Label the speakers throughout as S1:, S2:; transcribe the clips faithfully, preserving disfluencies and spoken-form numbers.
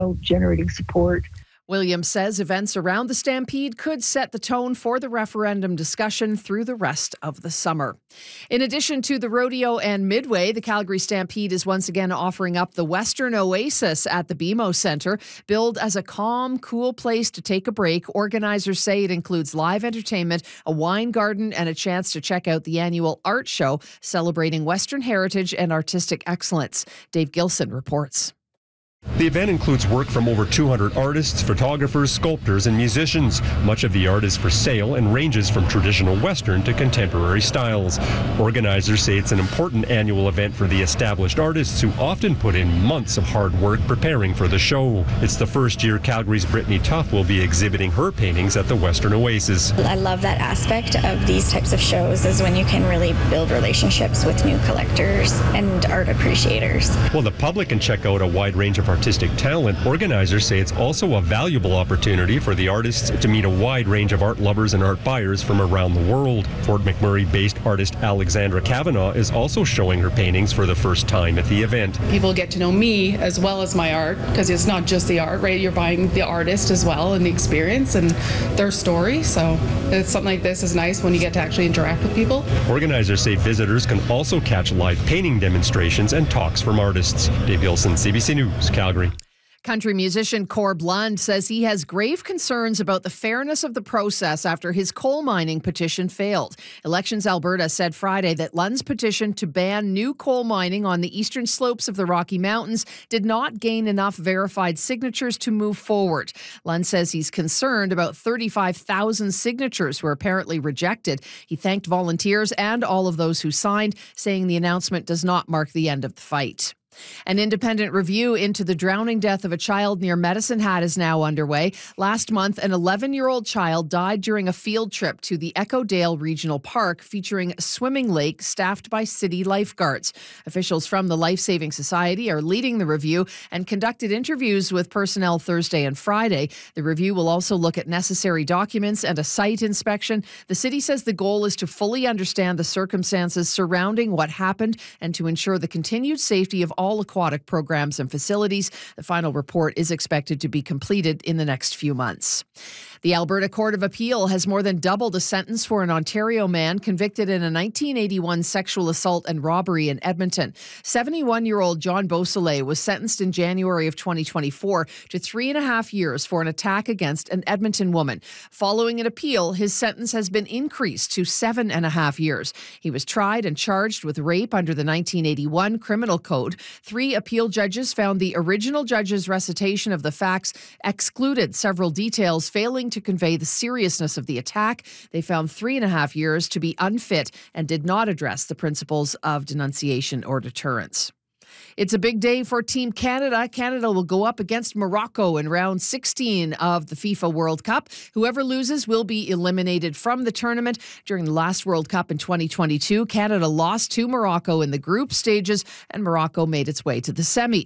S1: generating support.
S2: Williams says events around the Stampede could set the tone for the referendum discussion through the rest of the summer. In addition to the rodeo and Midway, the Calgary Stampede is once again offering up the Western Oasis at the B M O Centre. Billed as a calm, cool place to take a break, organizers say it includes live entertainment, a wine garden, and a chance to check out the annual art show celebrating Western heritage and artistic excellence. Dave Gilson reports.
S3: The event includes work from over two hundred artists, photographers, sculptors, and musicians. Much of the art is for sale and ranges from traditional Western to contemporary styles. Organizers say it's an important annual event for the established artists who often put in months of hard work preparing for the show. It's the first year Calgary's Brittany Tuff will be exhibiting her paintings at the Western Oasis.
S4: I love that aspect of these types of shows is when you can really build relationships with new collectors and art appreciators.
S3: Well, the public can check out a wide range of artistic talent. Organizers say it's also a valuable opportunity for the artists to meet a wide range of art lovers and art buyers from around the world. Fort McMurray-based artist Alexandra Kavanaugh is also showing her paintings for the first time at the event.
S5: People get to know me as well as my art, because it's not just the art, right? You're buying the artist as well and the experience and their story. So it's something like this is nice when you get to actually interact with people.
S3: Organizers say visitors can also catch live painting demonstrations and talks from artists. Dave Gilson, C B C News, Calgary.
S2: Country musician Corb Lund says he has grave concerns about the fairness of the process after his coal mining petition failed. Elections Alberta said Friday that Lund's petition to ban new coal mining on the eastern slopes of the Rocky Mountains did not gain enough verified signatures to move forward. Lund says he's concerned about thirty-five thousand signatures were apparently rejected. He thanked volunteers and all of those who signed, saying the announcement does not mark the end of the fight. An independent review into the drowning death of a child near Medicine Hat is now underway. Last month, an eleven-year-old child died during a field trip to the Echo Dale Regional Park featuring a swimming lake staffed by city lifeguards. Officials from the Life Saving Society are leading the review and conducted interviews with personnel Thursday and Friday. The review will also look at necessary documents and a site inspection. The city says the goal is to fully understand the circumstances surrounding what happened and to ensure the continued safety of all aquatic programs and facilities. The final report is expected to be completed in the next few months. The Alberta Court of Appeal has more than doubled a sentence for an Ontario man convicted in a nineteen eighty-one sexual assault and robbery in Edmonton. seventy-one-year-old John Beausoleil was sentenced in January of twenty twenty-four to three and a half years for an attack against an Edmonton woman. Following an appeal, his sentence has been increased to seven and a half years. He was tried and charged with rape under the nineteen eighty-one Criminal Code. Three appeal judges found the original judge's recitation of the facts excluded several details, failing to convey the seriousness of the attack. They found three and a half years to be unfit and did not address the principles of denunciation or deterrence. It's a big day for Team Canada. Canada will go up against Morocco in round sixteen of the FIFA World Cup. Whoever loses will be eliminated from the tournament. During the last World Cup in twenty twenty-two, Canada lost to Morocco in the group stages, and Morocco made its way to the semi.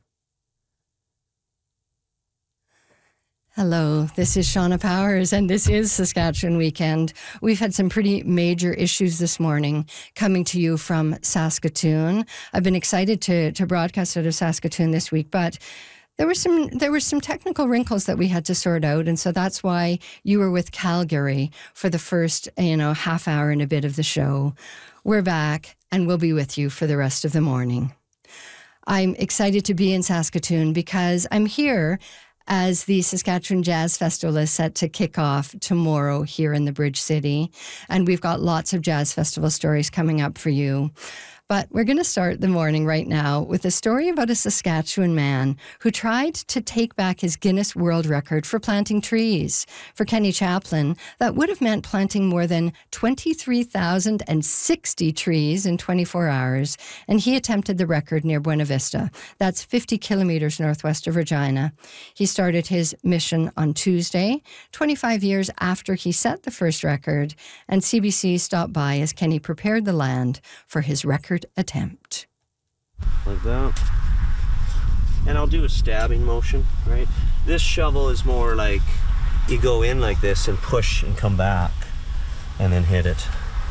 S6: Hello, this is Shauna Powers, and this is Saskatchewan Weekend. We've had some pretty major issues this morning coming to you from Saskatoon. I've been excited to to broadcast out of Saskatoon this week, but there were some there were some technical wrinkles that we had to sort out, and so that's why you were with Calgary for the first, you know, half hour and a bit of the show. We're back, and we'll be with you for the rest of the morning. I'm excited to be in Saskatoon because I'm here as the Saskatchewan Jazz Festival is set to kick off tomorrow here in the Bridge City. And we've got lots of Jazz Festival stories coming up for you. But we're going to start the morning right now with a story about a Saskatchewan man who tried to take back his Guinness World Record for planting trees. For Kenny Chaplin, that would have meant planting more than twenty-three thousand sixty trees in twenty-four hours, and he attempted the record near Buena Vista. That's fifty kilometers northwest of Regina. He started his mission on Tuesday, twenty-five years after he set the first record, and C B C stopped by as Kenny prepared the land for his record attempt.
S7: Like that. And I'll do a stabbing motion, right? This shovel is more like you go in like this and push and come back and then hit it.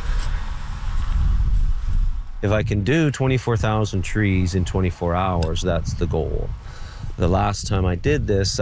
S7: If I can do twenty-four thousand trees in twenty-four hours, that's the goal. The last time I did this,